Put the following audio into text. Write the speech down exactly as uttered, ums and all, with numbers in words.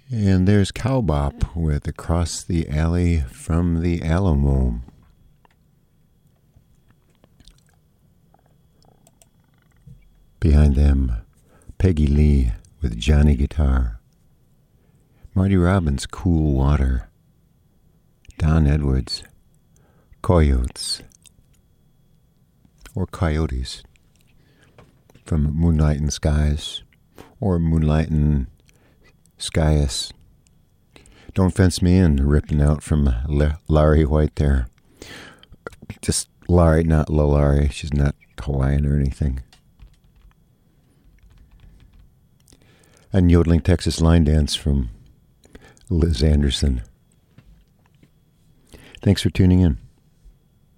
And there's Cowbop with Across the Alley from the Alamo. Behind them, Peggy Lee with Johnny Guitar. Marty Robbins, Cool Water. Don Edwards, Coyotes. Or Coyotes. From Moonlight and Skies. Or Moonlight and Skies. Don't Fence Me In, ripping out from La- Laurie White there. Just Laurie, not LaLaurie. She's not Hawaiian or anything. And Yodeling Texas Line Dance from Liz Anderson. Thanks for tuning in.